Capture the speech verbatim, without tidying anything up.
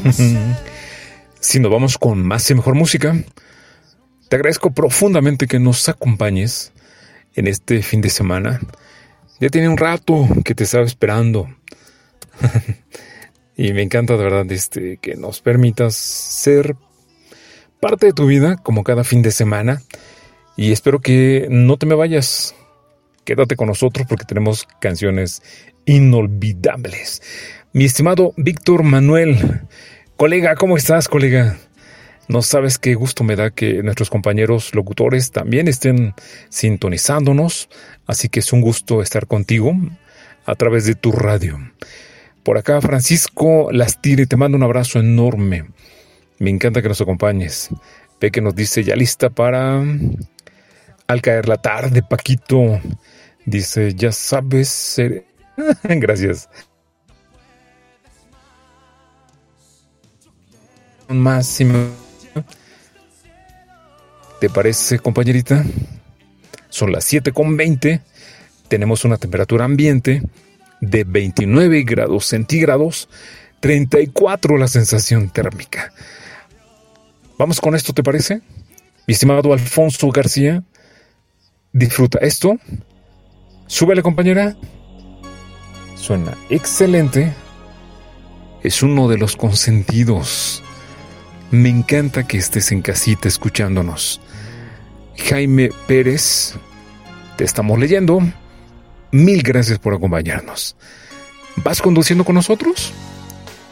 Si nos vamos con más y mejor música, te agradezco profundamente que nos acompañes en este fin de semana. Ya tiene un rato que te estaba esperando. Y me encanta de verdad este, que nos permitas ser parte de tu vida como cada fin de semana. Y espero que no te me vayas. Quédate con nosotros porque tenemos canciones inolvidables. Mi estimado Víctor Manuel, colega, ¿cómo estás, colega? No sabes qué gusto me da que nuestros compañeros locutores también estén sintonizándonos. Así que es un gusto estar contigo a través de tu radio. Por acá, Francisco Lastire, te mando un abrazo enorme. Me encanta que nos acompañes. Ve que nos dice, ya lista para al caer la tarde, Paquito. Dice, ya sabes ser... Gracias. Más, ¿te parece, compañerita? Son las siete con veinte. Tenemos una temperatura ambiente de veintinueve grados centígrados, treinta y cuatro la sensación térmica. Vamos con esto, ¿te parece? Mi estimado Alfonso García, disfruta esto. Súbele, compañera. Suena excelente. Es uno de los consentidos. Me encanta que estés en casita escuchándonos. Jaime Pérez, te estamos leyendo. Mil gracias por acompañarnos. ¿Vas conduciendo con nosotros?